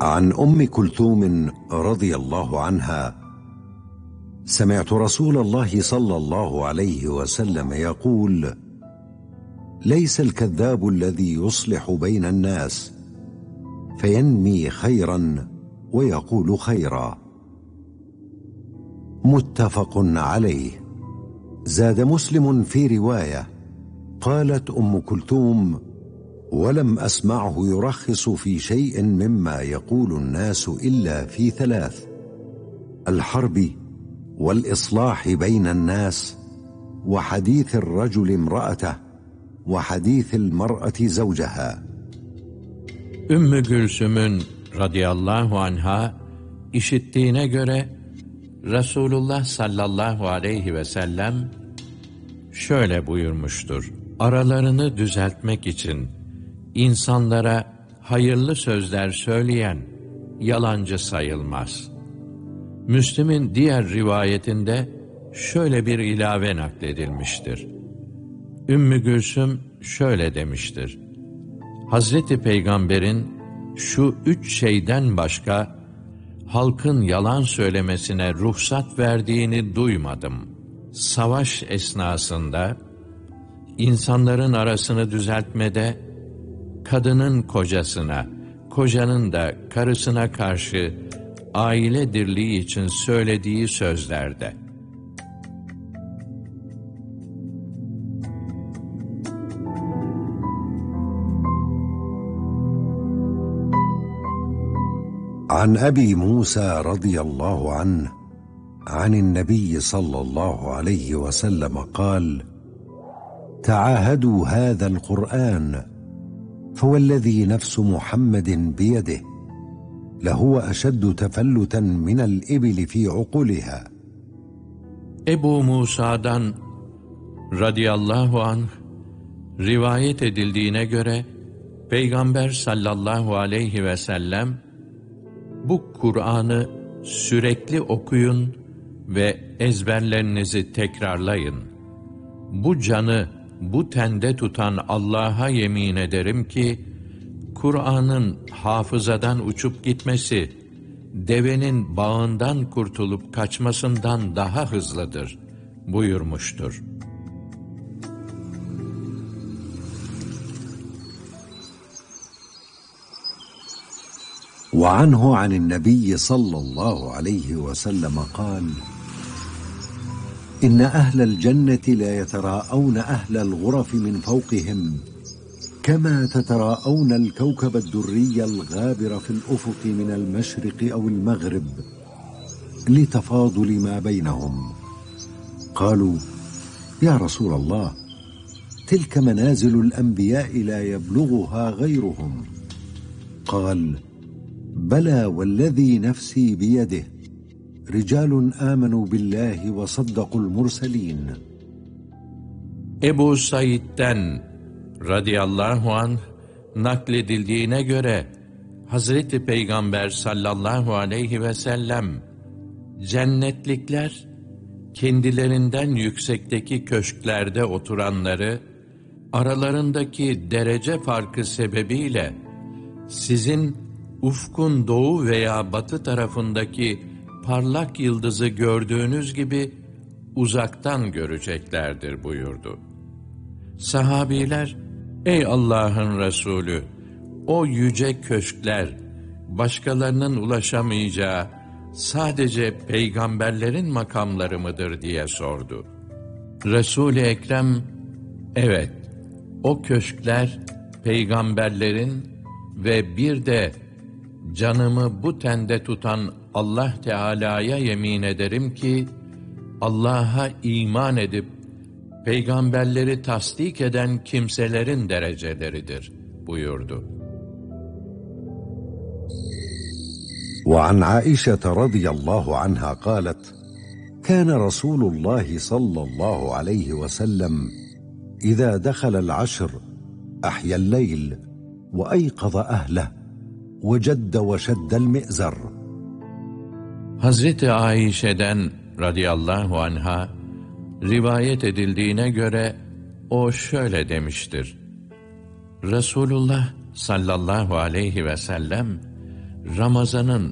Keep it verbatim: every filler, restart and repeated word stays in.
عن أم كلثوم رضي الله عنها: سمعت رسول الله صلى الله عليه وسلم يقول: ليس الكذاب الذي يصلح بين الناس فينمي خيرا ويقول خيرا. متفق عليه. زاد مسلم في رواية: قالت أم كلثوم: ولم أسمعه يرخص في شيء مما يقول الناس إلا في ثلاث: الحرب والإصلاح بين الناس، وحديث الرجل امرأته، وحديث المرأة زوجها. Ümmü Gülsüm'ün radıyallahu anha işittiğine göre Resulullah sallallahu aleyhi ve sellem şöyle buyurmuştur: aralarını düzeltmek için insanlara hayırlı sözler söyleyen yalancı sayılmaz. Müslim'in diğer rivayetinde şöyle bir ilave nakledilmiştir: Ümmü Gülsüm şöyle demiştir: Hazreti Peygamber'in şu üç şeyden başka halkın yalan söylemesine ruhsat verdiğini duymadım. Savaş esnasında, insanların arasını düzeltmede, kadının kocasına, kocanın da karısına karşı aile dirliği için söylediği sözlerde. عن أبي موسى رضي الله عنه عن النبي صلى الله عليه وسلم قال: تعاهدوا هذا القرآن فوالذي نفس محمد بيده لهو أشد تفلتا من الإبل في عقولها. Ebu Musa'dan radıyallahu anh rivayet edildiğine göre Peygamber sallallahu aleyhi ve sellem bu Kur'an'ı sürekli okuyun ve ezberlerinizi tekrarlayın. Bu canı bu tende tutan Allah'a yemin ederim ki, Kur'an'ın hafızadan uçup gitmesi, devenin bağından kurtulup kaçmasından daha hızlıdır buyurmuştur. وعنه عن النبي صلى الله عليه وسلم قال: إن أهل الجنة لا يتراءون أهل الغرف من فوقهم كما تتراءون الكوكب الدري الغابر في الأفق من المشرق أو المغرب لتفاضل ما بينهم. قالوا: يا رسول الله، تلك منازل الأنبياء لا يبلغها غيرهم. قال: بلى والذي نفسي بيده رجال آمنوا بالله وصدقوا المرسلين. Ebu Said'den radıyallahu anh nakledildiğine göre Hazreti Peygamber sallallahu aleyhi ve sellem, cennetlikler kendilerinden yüksekteki köşklerde oturanları aralarındaki derece farkı sebebiyle sizin ufkun doğu veya batı tarafındaki parlak yıldızı gördüğünüz gibi uzaktan göreceklerdir buyurdu. Sahabiler, ey Allah'ın Resulü, o yüce köşkler başkalarının ulaşamayacağı sadece peygamberlerin makamları mıdır diye sordu. Resul-i Ekrem, evet, o köşkler peygamberlerin ve bir de canımı bu tende tutan Allah Teala'ya yemin ederim ki, Allah'a iman edip peygamberleri tasdik eden kimselerin dereceleridir buyurdu. وعن عائشة رضي الله عنها قالت: كان رسول الله صلى الله عليه وسلم إذا دخل العشر أحيا الليل وأيقظ أهله وجد وشد المئزر. Hazreti Ayşe'den radıyallahu anha rivayet edildiğine göre o şöyle demiştir: Resulullah sallallahu aleyhi ve sellem Ramazan'ın